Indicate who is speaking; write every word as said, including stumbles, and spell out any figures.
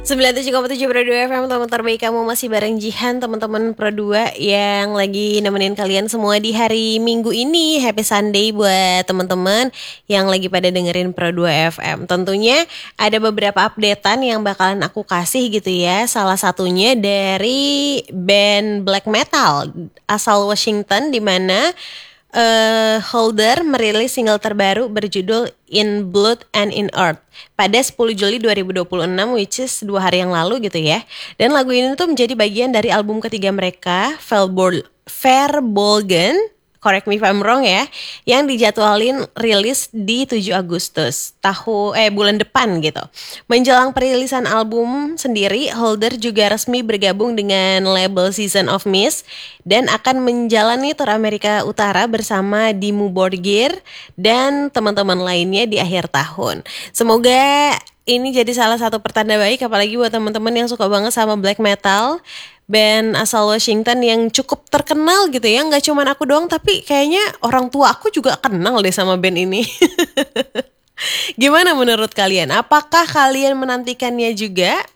Speaker 1: sembilan puluh tujuh koma tujuh Pro dua F M, teman terbaik kamu masih bareng Jihan, teman-teman Pro dua yang lagi nemenin kalian semua di hari Minggu ini. Happy Sunday buat teman-teman yang lagi pada dengerin Pro dua F M. Tentunya ada beberapa updatean yang bakalan aku kasih gitu ya. Salah satunya dari band black metal asal Washington, di mana Uh, Holder merilis single terbaru berjudul In Blood and in Earth pada sepuluh Juli dua ribu dua puluh enam, which is dua hari yang lalu gitu ya. Dan lagu ini tuh menjadi bagian dari album ketiga mereka, Verbolgen, correct me if I'm wrong ya, yang dijadwalin rilis di tujuh Agustus tahun eh bulan depan gitu. Menjelang perilisan album sendiri, Holder juga resmi bergabung dengan label Season of Mist dan akan menjalani tur Amerika Utara bersama Dimmu Borgir dan teman-teman lainnya di akhir tahun. Semoga ini jadi salah satu pertanda baik, apalagi buat teman-teman yang suka banget sama black metal, band asal Washington yang cukup terkenal gitu ya. Nggak cuma aku doang, tapi kayaknya orang tua aku juga kenal deh sama band ini. Gimana menurut kalian? Apakah kalian menantikannya juga?